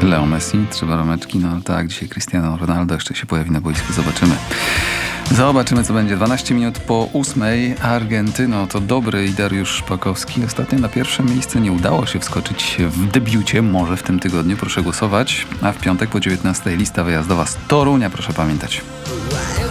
Leo Messi, trzeba rameczki, no tak, dzisiaj Cristiano Ronaldo jeszcze się pojawi na boisku, zobaczymy. Zobaczymy, co będzie. 12 minut po 8. Argentyno to dobry i Dariusz Szpakowski. Ostatnio na pierwsze miejsce nie udało się wskoczyć w debiucie, może w tym tygodniu, proszę głosować. A w piątek po 19 lista wyjazdowa z Torunia, proszę pamiętać.